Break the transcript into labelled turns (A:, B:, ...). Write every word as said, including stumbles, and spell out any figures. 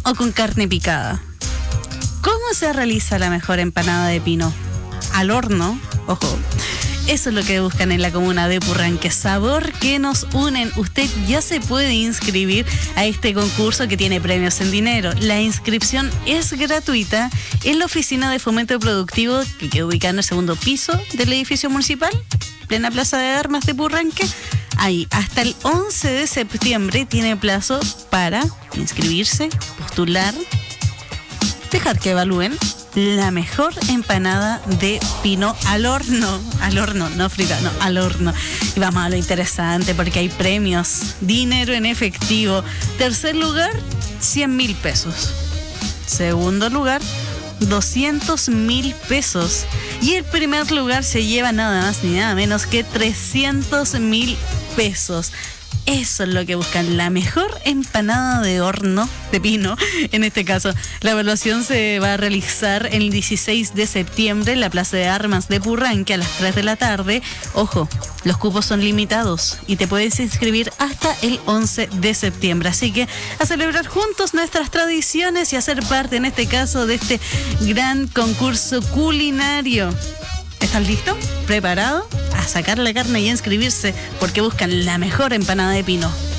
A: o con carne picada. ¿Cómo se realiza la mejor empanada de pino? Al horno, ojo. Eso es lo que buscan en la comuna de Purranque. Sabor que nos unen. Usted ya se puede inscribir a este concurso que tiene premios en dinero. La inscripción es gratuita en la oficina de fomento productivo que queda ubicada en el segundo piso del edificio municipal, plena Plaza de Armas de Purranque. Ahí, hasta el once de septiembre tiene plazo para inscribirse, postular, dejar que evalúen la mejor empanada de pino al horno. Al horno, no frita, no, al horno. Y vamos a lo interesante porque hay premios, dinero en efectivo. Tercer lugar, cien mil pesos. Segundo lugar, doscientos mil pesos. Y el primer lugar se lleva nada más ni nada menos que trescientos mil pesos. Eso es lo que buscan, la mejor empanada de horno, de pino, en este caso. La evaluación se va a realizar el dieciséis de septiembre en la Plaza de Armas de Purranque a las tres de la tarde. Ojo, los cupos son limitados y te puedes inscribir hasta el once de septiembre. Así que a celebrar juntos nuestras tradiciones y a ser parte, en este caso, de este gran concurso culinario. ¿Estás listo? ¿Preparado? A sacar la carne y a inscribirse porque buscan la mejor empanada de pino.